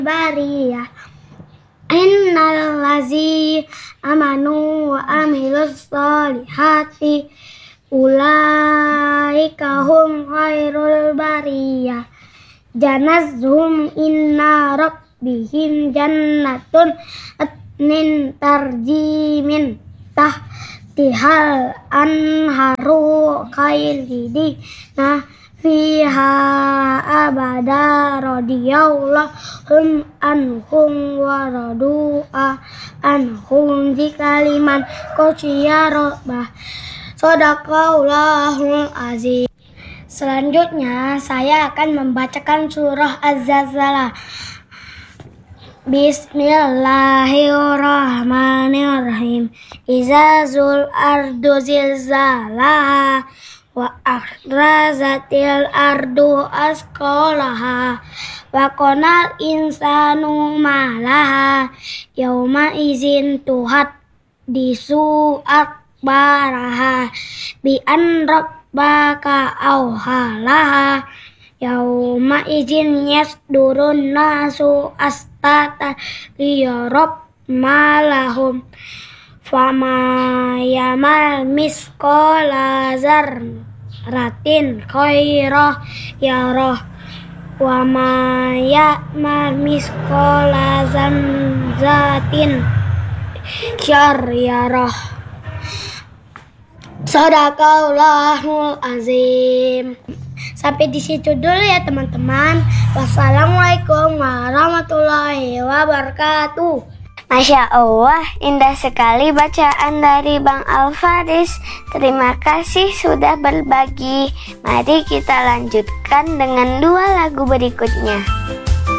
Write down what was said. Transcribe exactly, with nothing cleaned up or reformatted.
bariyah. Innal lazi amanu wa amilus solihati ulaika hum khairul bariyah. Janazhum inna rabbihim jannatun atnin tarji min tahtihal anharu khalidina fiha abada radiyallahu anhum wa radu'a anhum zikaliman qashiya rabbah. Shadaqallahul azim. Selanjutnya saya akan membacakan surah Az-Zalzalah. Bismillahirrahmanirrahim. Izazul ardu zilzalaha wa akhrazatil ardu asqalaha wa qanal insanu malaha yauma izin tuhat disu akbaraha bi an rabbaka auhalaha yauma izin yasdurun nasu astata liyarab malahum fama yamal miskola zarratin khairah yarah wa ma yamal miskola zarratin syar yarah. Shadaqallahul azim. Sampai di situ dulu ya teman-teman. Wassalamualaikum warahmatullahi wabarakatuh. Masya Allah, indah sekali bacaan dari Bang Al-Faris. Terima kasih sudah berbagi. Mari kita lanjutkan dengan dua lagu berikutnya.